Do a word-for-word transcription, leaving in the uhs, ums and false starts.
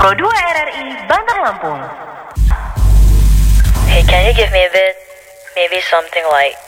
Pro dua R R I Bantar Lampung. Hey, can you give me a bit? Maybe something like